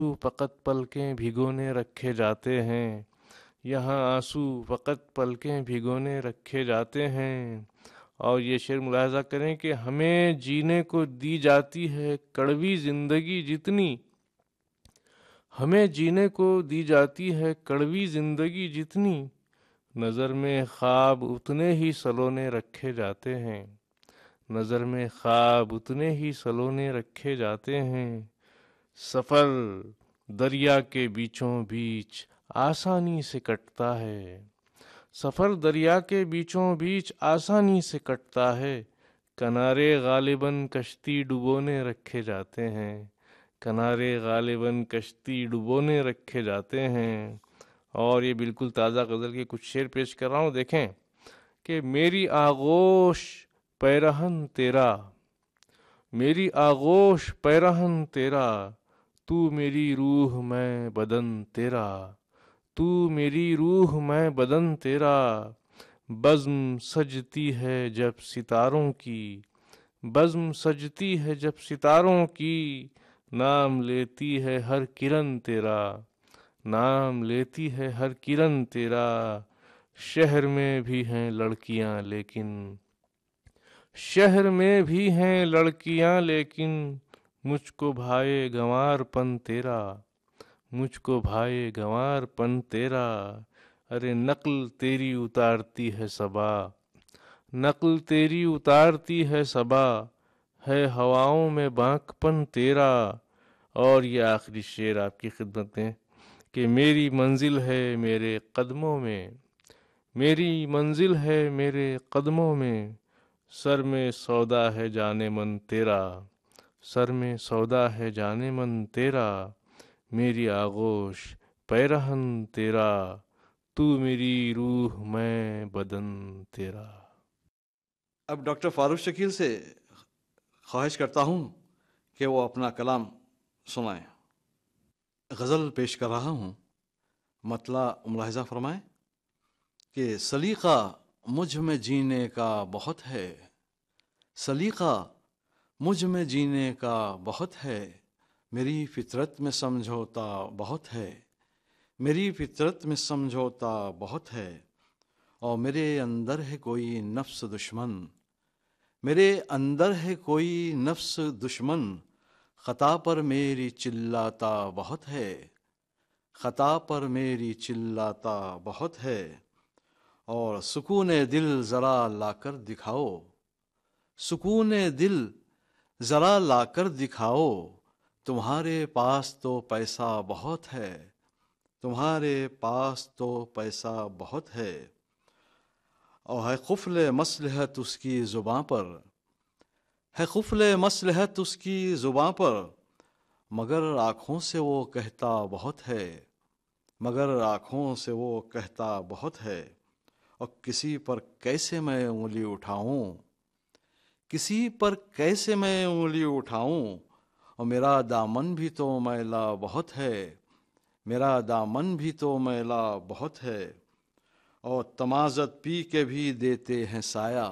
फकत पलकें भिगोने रखे जाते हैं, यहाँ आंसू फकत पलकें भिगोने रखे जाते हैं। और ये शेर मुलाहजा करें कि हमें जीने को दी जाती है कड़वी ज़िंदगी जितनी, हमें जीने को दी जाती है कड़वी ज़िंदगी जितनी, नज़र में ख्वाब उतने ही सलोने रखे जाते हैं, नज़र में ख्वाब उतने ही सलोने रखे जाते हैं। सफ़र दरिया के बीचों बीच आसानी से कटता है, सफ़र दरिया के बीचों बीच आसानी से कटता है, किनारे गालिबन कश्ती डुबोने रखे जाते हैं, किनारे गालिबन कश्ती डुबोने रखे जाते हैं। और ये बिल्कुल ताज़ा गज़ल के कुछ शेर पेश कर रहा हूँ, देखें कि मेरी आगोश पैरहन तेरा, मेरी आगोश पैरहन तेरा, तू मेरी रूह मैं बदन तेरा, तू मेरी रूह मैं बदन तेरा। बज़्म सजती है जब सितारों की, बज़्म सजती है जब सितारों की, नाम लेती है हर किरण तेरा, नाम लेती है हर किरण तेरा। शहर में भी हैं लड़कियां लेकिन, शहर में भी हैं लड़कियां लेकिन, मुझको भाए गंवारपन तेरा, मुझको भाए गंवारपन तेरा। अरे नक्ल तेरी उतारती है सबा, नक्ल तेरी उतारती है सबा, है हवाओं में बांकपन तेरा। और ये आखिरी शेर आपकी खिदमत में कि मेरी मंजिल है मेरे कदमों में, मेरी मंजिल है मेरे कदमों में, सर में सौदा है जाने मन तेरा, सर में सौदा है जाने मन तेरा। मेरी आगोश पैरहन तेरा, तू मेरी रूह मैं बदन तेरा। अब डॉक्टर फारूक शकील से ख्वाहिश करता हूँ कि वो अपना कलाम सुनाएं। गज़ल पेश कर रहा हूँ, मतला मुलाहिज़ा फरमाएं कि सलीक़ा मुझ में जीने का बहुत है, सलीक़ा मुझ में जीने का बहुत है, मेरी फितरत में समझौता बहुत है, मेरी फितरत में समझौता बहुत है। और मेरे अंदर है कोई नफ्स दुश्मन, मेरे अंदर है कोई नफ्स दुश्मन, ख़ता पर मेरी चिल्लाता बहुत है, ख़ता पर मेरी चिल्लाता बहुत है। और सुकून दिल ज़रा लाकर दिखाओ, सुकून दिल ज़रा लाकर दिखाओ, तुम्हारे पास तो पैसा बहुत है, तुम्हारे पास तो पैसा बहुत है। और है खुफ़ल मसलहत उसकी ज़ुबां पर, है खुफ़ल मसलहत उसकी ज़ुबां पर, मगर आँखों से वो कहता बहुत है, मगर आँखों से वो कहता बहुत है। और किसी पर कैसे मैं उंगली उठाऊं, किसी पर कैसे मैं उंगली उठाऊं, और मेरा दामन भी तो मैला बहुत है, मेरा दामन भी तो मैला बहुत है। और तमाज़त पी के भी देते हैं साया,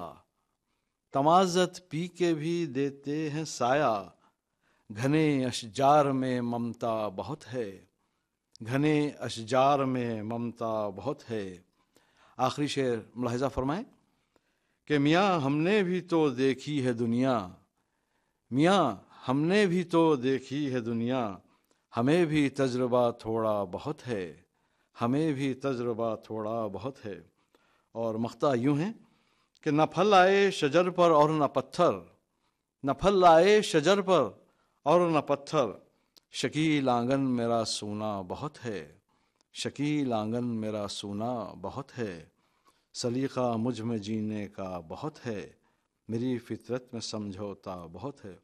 तमाज़त पी के भी देते हैं साया, घने अशजार में ममता बहुत है, घने अशजार में ममता बहुत है। आखिरी शेर मुलाहिज़ा फरमाएं कि मियाँ हमने भी तो देखी है दुनिया, मियाँ हमने भी तो देखी है दुनिया, हमें भी तजुर्बा थोड़ा बहुत है, हमें भी तजुर्बा थोड़ा बहुत है। और मख्ता यूँ है कि न फल आए शजर पर और न पत्थर, न फल आए शजर पर और न पत्थर, शकील आंगन मेरा सूना बहुत है, शकील आंगन मेरा सूना बहुत है। सलीक़ा मुझ में जीने का बहुत है, मेरी फितरत में समझौता बहुत है।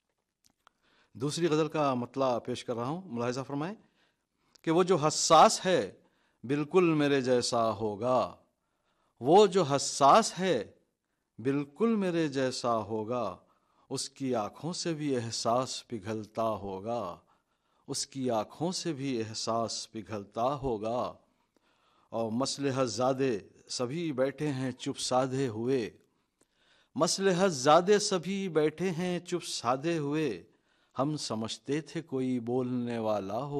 दूसरी गज़ल का मतला पेश कर रहा हूँ, मुलाहिज़ा फरमाएं कि वो जो हसास है बिल्कुल मेरे जैसा होगा, वो जो हसास है बिल्कुल मेरे जैसा होगा, उसकी आँखों से भी एहसास पिघलता होगा, उसकी आँखों से भी एहसास पिघलता होगा। और मसलहत ज़ादे सभी बैठे हैं चुप साधे हुए, मसलहत ज़ादे सभी बैठे हैं चुप साधे हुए, ہم سمجھتے تھے کوئی بولنے والا ہو